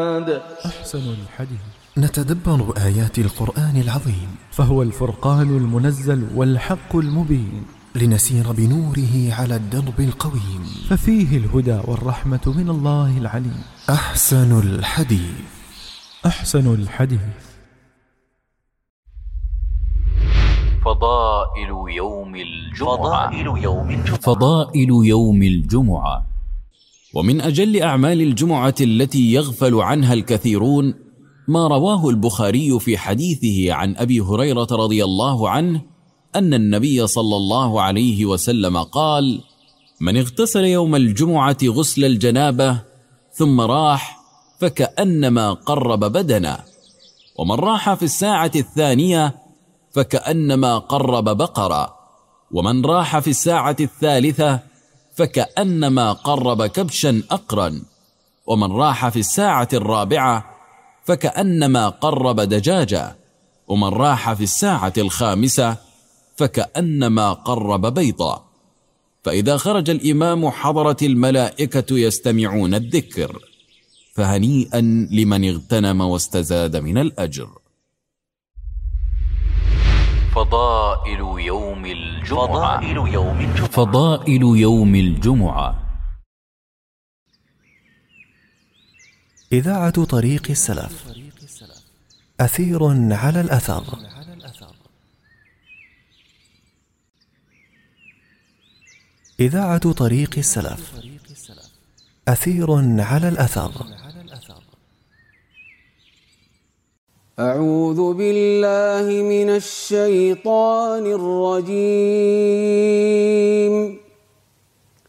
بعد. أحسن الحديث. نتدبر آيات القرآن العظيم، فهو الفرقان المنزل والحق المبين، لنسير بنوره على الدرب القويم، ففيه الهدى والرحمة من الله العليم. أحسن الحديث. أحسن الحديث. فضائل يوم الجمعة. ومن أجل أعمال الجمعة التي يغفل عنها الكثيرون ما رواه البخاري في حديثه عن أبي هريرة رضي الله عنه أن النبي صلى الله عليه وسلم قال: من اغتسل يوم الجمعة غسل الجنابة ثم راح فكأنما قرب بدنه، ومن راح في الساعة الثانية فكأنما قرب بقرة، ومن راح في الساعة الثالثة فكأنما قرب كبشا أقرا، ومن راح في الساعة الرابعة فكأنما قرب دجاجة، ومن راح في الساعة الخامسة فكأنما قرب بيضة. فإذا خرج الإمام حضرت الملائكة يستمعون الذكر، فهنيئا لمن اغتنم واستزاد من الأجر. فضائل يوم الجمعة. إذاعة طريق السلف، أثير على الأثر. إذاعة طريق السلف، أثير على الأثر. أعوذ بالله من الشيطان الرجيم.